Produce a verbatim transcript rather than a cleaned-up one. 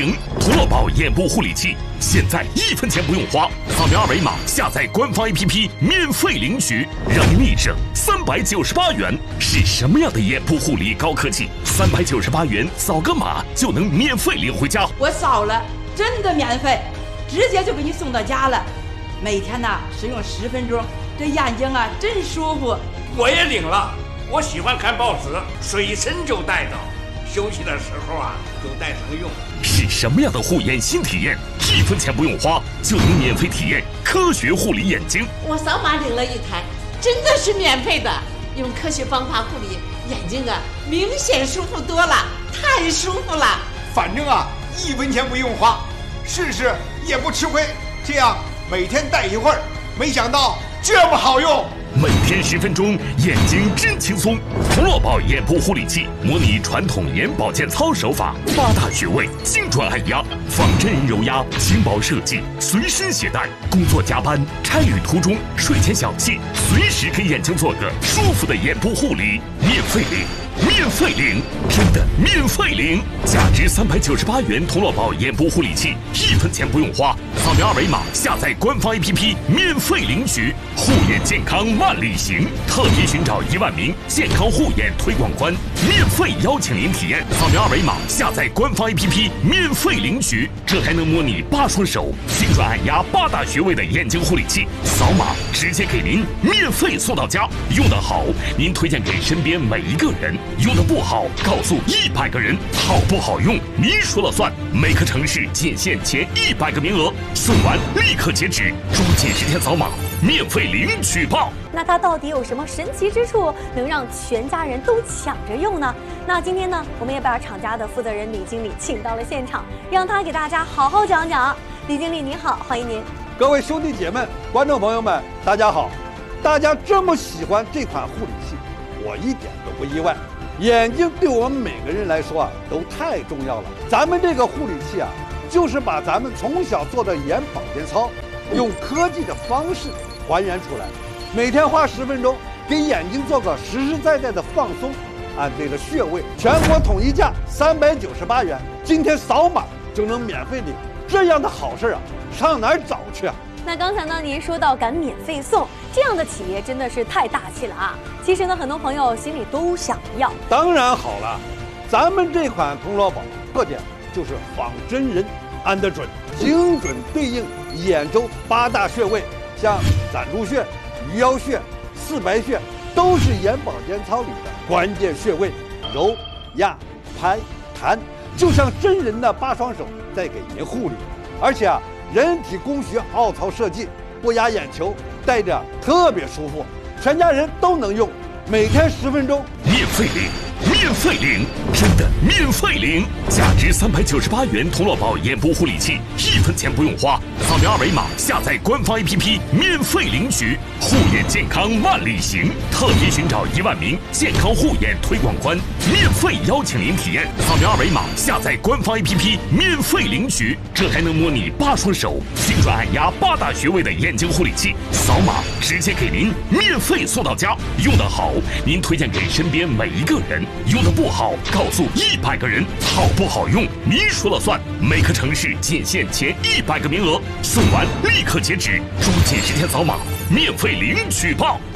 领，陀螺宝眼部护理器，现在一分钱不用花，扫描二维码下载官方 A P P 免费领取，让您立省三百九十八元。是什么样的眼部护理高科技？三百九十八元扫个码就能免费领回家。 我扫了，真的免费，直接就给你送到家了。每天呢使用十分钟，这眼睛啊真舒服。 我也领了，我喜欢看报纸，随身就带着，休息的时候啊就带上用。 是什么样的护眼新体验？一分钱不用花就能免费体验科学护理眼睛。 我扫码领了一台，真的是免费的，用科学方法护理眼睛啊，明显舒服多了，太舒服了。 反正啊一分钱不用花，试试也不吃亏。这样每天戴一会儿，没想到这么好用。 每天十分钟，眼睛真轻松。陀螺宝眼部护理器模拟传统眼保健操手法，八大穴位精准按压，仿真人揉压，轻薄设计，随身携带。工作加班、差旅途中、睡前小憩，随时给眼睛做个舒服的眼部护理，免费领。免费领，真的免费领！价值三百九十八元陀螺宝眼部护理器，一分钱不用花，扫描二维码下载官方 A P P 免费领取。护眼健康万里行，特别寻找一万名健康护眼推广官，免费邀请您体验。扫描二维码下载官方 A P P 免费领取，这还能模拟八双手精准按压八大穴位的眼睛护理器，扫码直接给您免费送到家。用得好，您推荐给身边每一个人。用的不好，告诉一百个人，好不好用您说了算。每个城市仅限前一百个名额，送完立刻截止，抓紧时间扫码，免费领取吧。 那它到底有什么神奇之处，能让全家人都抢着用呢？那今天呢，我们也把厂家的负责人李经理请到了现场，让他给大家好好讲讲。李经理您好，欢迎您。 各位兄弟姐妹、观众朋友们，大家好。大家这么喜欢这款护理器，我一点都不意外。眼睛对我们每个人来说啊，都太重要了。咱们这个护理器啊，就是把咱们从小做的眼保健操，用科技的方式还原出来。每天花十分钟，给眼睛做个实实在在的放松，按对了穴位，全国统一价三百九十八元。今天扫码就能免费领，这样的好事啊，上哪儿找去啊？ 那刚才呢，您说到敢免费送，这样的企业真的是太大气了啊！其实呢，很多朋友心里都想要。 当然好了，咱们这款陀螺宝特点就是仿真人按得准，精准对应眼周八大穴位，像攒珠穴、鱼腰穴、四白穴，都是眼保健操里的关键穴位，揉、压、拍、弹，就像真人的八双手在给您护理。而且啊，人体工学凹槽设计，不压眼球，戴着特别舒服，全家人都能用。每天十分钟， 免费领，免费领，真的免费领！价值三百九十八元陀螺宝眼部护理器，一分钱不用花，扫描二维码下载官方 A P P 免费领取。护眼健康万里行，特别寻找一万名健康护眼推广官，免费邀请您体验。扫描二维码下载官方 A P P 免费领取，这还能模拟八双手精准按压八大穴位的眼睛护理器，扫码直接给您免费送到家。用得好，您推荐给身边每一个人；用的不好，告诉一百个人，好不好用您说了算。每个城市仅限前一百个名额，送完立刻截止，抓紧时间扫码，免费领取吧。